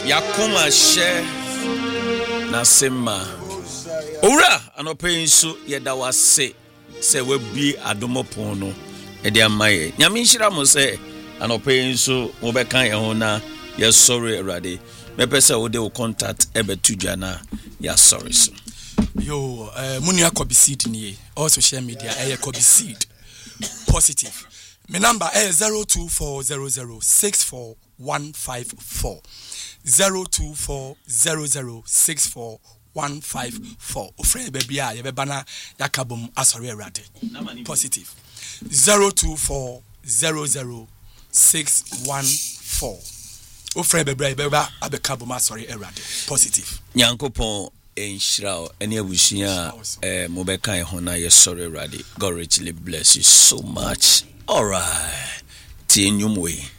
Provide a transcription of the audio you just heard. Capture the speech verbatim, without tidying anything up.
yakoma she na sema owura anope nso yeda wase se wabi adomopon no e de amaye nyame nhira mo se anope nso mo be kan ye ho na ye sorry erade me pese wo de wo contact ebetudwa na ya sorry so yo eh munia Kobiseed ni all social media eh Kobiseed positive. My number is zero two four zero zero six four one five four. zero two four zero zero six four one five four. Friend baby ya be bana yakabum asori erade. Positive. zero two four zero zero six one four. O friend baby be ba abekabum asori erade. Positive. Nyankopon enshira ene abusia eh mo be kan ho na ye sorry erade. God richly bless you so much. All right. Ti enyumwe.